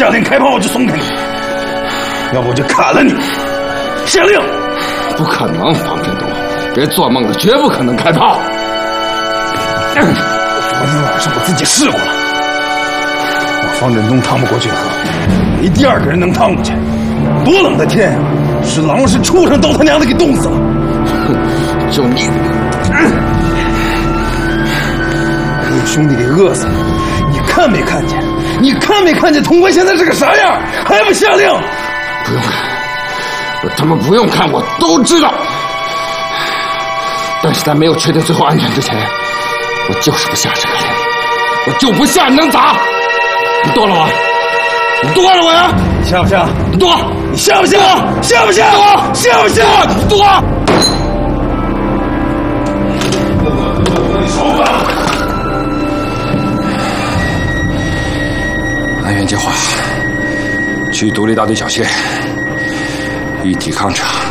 下令开炮，我就松开你；要不我就砍了你。下令！ 不可能，方振东，别做梦了，绝不可能开炮。 昨天晚上我自己试过了，我方振东趟不过去河，没第二个人能趟过去。多冷的天啊！是狼是畜生，都他娘的给冻死了。 就你， 把你兄弟给饿死了，你看没看见？你看没看见潼关现在是个啥样？还不下令？ 不用看，我他妈不用看，我都知道。但是在没有确定最后安全之前，我就是不下这个令，我就不下，你能咋？你剁了我，你剁了我呀！ 你下不下？ 你剁！ 你下不下？下不下？下不下？ 你剁！ 手法。 按原计划，去独立大队缴械，一抵抗场。